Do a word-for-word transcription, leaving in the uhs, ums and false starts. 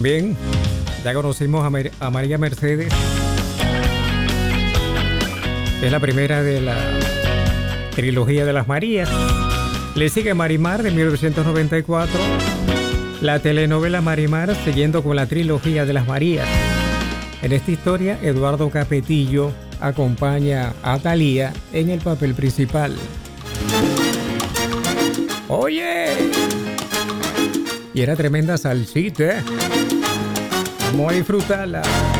Bien, ya conocimos a, Mar- a María Mercedes. Es la primera de la trilogía de las Marías. Le sigue Marimar de mil novecientos noventa y cuatro. La telenovela Marimar, siguiendo con la trilogía de las Marías. En esta historia, Eduardo Capetillo acompaña a Thalía en el papel principal. ¡Oye! Y era tremenda salsita. Vamos a disfrutarla.